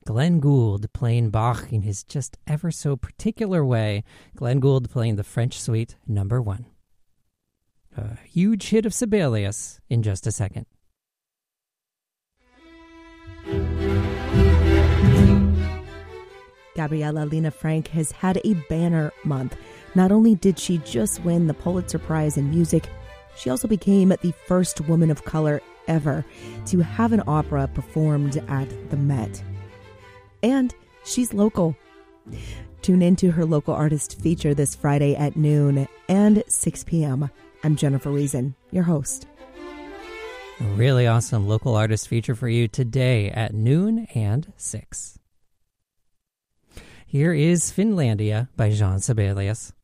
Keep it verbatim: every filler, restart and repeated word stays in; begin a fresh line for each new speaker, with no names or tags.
Glenn Gould playing Bach in his just ever so particular way. Glenn Gould playing the French Suite number one. A huge hit of Sibelius in just a second.
Gabriella Lena Frank has had a banner month. Not only did she just win the Pulitzer Prize in Music, she also became the first woman of color ever to have an opera performed at the Met. And she's local. Tune into her local artist feature this Friday at noon and six p.m. I'm Jennifer Reason, your host.
A really awesome local artist feature for you today at noon and six. Here is Finlandia by Jean Sibelius.